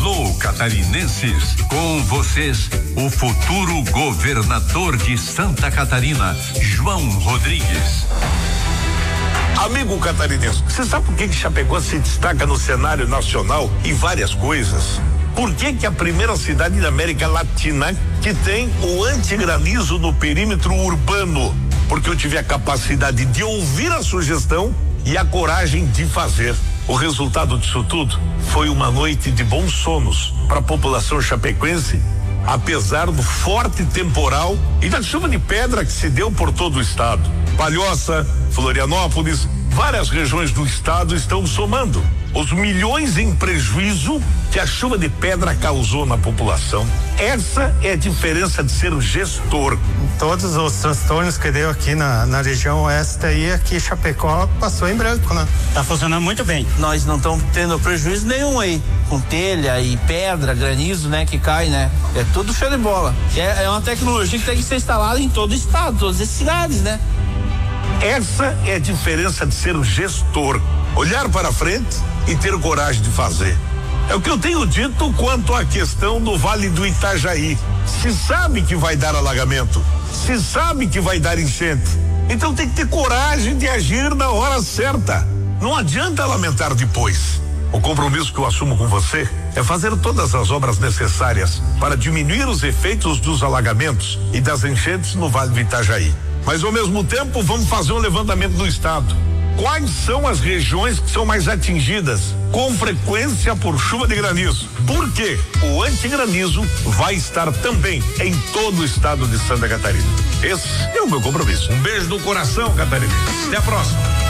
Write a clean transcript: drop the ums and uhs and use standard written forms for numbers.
Alô, catarinenses, com vocês, o futuro governador de Santa Catarina, João Rodrigues. Amigo catarinense, você sabe por que Chapecó se destaca no cenário nacional em várias coisas? Por que a primeira cidade da América Latina que tem o antigranizo no perímetro urbano? Porque eu tive a capacidade de ouvir a sugestão e a coragem de fazer. O resultado disso tudo foi uma noite de bons sonos para a população chapecoense, apesar do forte temporal e da chuva de pedra que se deu por todo o estado. Palhoça, Florianópolis, várias regiões do estado estão somando os milhões em prejuízo que a chuva de pedra causou na população. Essa é a diferença de ser gestor. Todos os transtornos que deu aqui na região oeste aí, aqui Chapecó passou em branco, né? Tá funcionando muito bem. Nós não estamos tendo prejuízo nenhum aí, com telha e pedra, granizo, né, que cai, né? É tudo show de bola. É uma tecnologia que tem que ser instalada em todo o estado, todas as cidades, né? Essa é a diferença de ser gestor. Olhar para frente e ter coragem de fazer. É o que eu tenho dito quanto à questão do Vale do Itajaí. Se sabe que vai dar alagamento, se sabe que vai dar enchente, então tem que ter coragem de agir na hora certa. Não adianta lamentar depois. O compromisso que eu assumo com você é fazer todas as obras necessárias para diminuir os efeitos dos alagamentos e das enchentes no Vale do Itajaí. Mas ao mesmo tempo vamos fazer um levantamento do estado. Quais são as regiões que são mais atingidas com frequência por chuva de granizo? Por quê? O antigranizo vai estar também em todo o estado de Santa Catarina. Esse é o meu compromisso. Um beijo no coração, catarinense. Até a próxima.